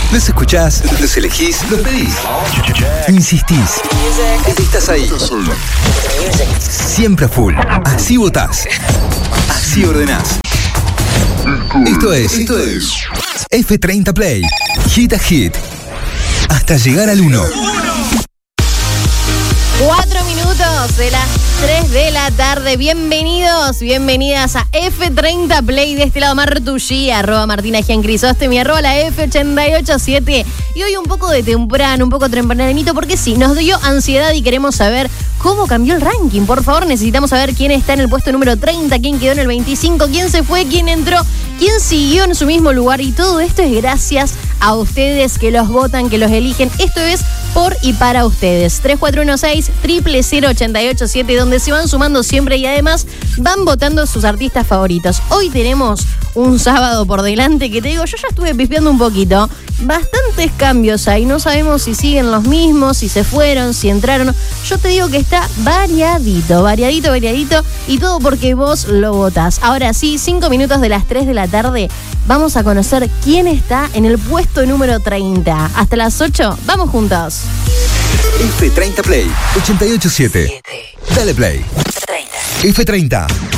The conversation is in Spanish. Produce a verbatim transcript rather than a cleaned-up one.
Los escuchás, los elegís, los pedís. Insistís. Estás ahí. Siempre a full. Así votás. Así ordenás. Esto es, esto es F treinta Play. Hit a hit. Hasta llegar al uno. Cuatro minutos de las tres de la tarde. Bienvenidos, bienvenidas a F treinta Play. De este lado Martullí, arroba Martina Gian Crisóstomi, arroba la F ochenta y ocho siete. Y hoy un poco de temprano, un poco tempranito, porque sí, nos dio ansiedad y queremos saber cómo cambió el ranking. Por favor, necesitamos saber quién está en el puesto número treinta, quién quedó en el veinticinco, quién se fue, quién entró, quién siguió en su mismo lugar. Y todo esto es gracias a ustedes que los votan, que los eligen. Esto es por y para ustedes. tres cuatro uno seis, cero cero cero, ocho ocho siete, donde se van sumando siempre y además van votando sus artistas favoritos. Hoy tenemos un sábado por delante que te digo, yo ya estuve pispeando un poquito. Bastantes cambios ahí, no sabemos si siguen los mismos, si se fueron, si entraron. Yo te digo que está variadito, variadito, variadito, y todo porque vos lo votás. Ahora sí, cinco minutos de las tres de la tarde, vamos a conocer quién está en el puesto número treinta. Hasta las ocho, vamos juntos. F treinta Play, ochenta y ocho siete. Dale play. F treinta.